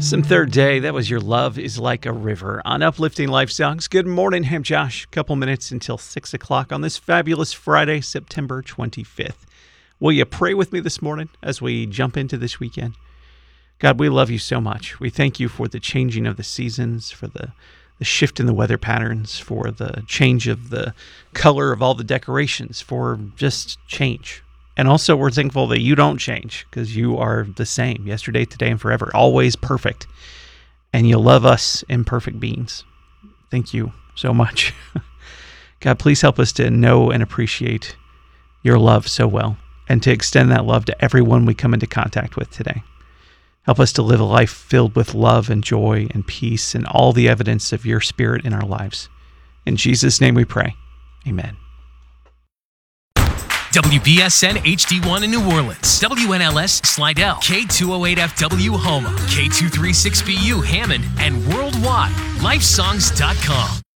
Some third day, that was Your Love is Like a River on Uplifting Life Songs. Good morning, I'm Josh. Couple minutes until 6 o'clock on this fabulous Friday, September 25th. Will you pray with me this morning as we jump into this weekend? God, we love you so much. We thank you for the changing of the seasons, for the shift in the weather patterns, for the change of the color of all the decorations, for just change. And also, we're thankful that you don't change because you are the same yesterday, today, and forever, always perfect. And you love us imperfect beings. Thank you so much. God, please help us to know and appreciate your love so well and to extend that love to everyone we come into contact with today. Help us to live a life filled with love and joy and peace and all the evidence of your Spirit in our lives. In Jesus' name we pray. Amen. WBSN HD1 in New Orleans, WNLS Slidell, K208FW Houma, K236BU Hammond, and worldwide, lifesongs.com.